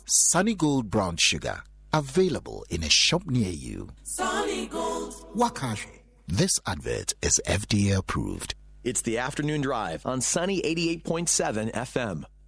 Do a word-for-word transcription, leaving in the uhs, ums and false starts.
Sunny Gold Brown Sugar. Available in a shop near you. Sunny Gold. Wakashi. This advert is F D A approved. It's the afternoon drive on Sunny eighty-eight point seven F M.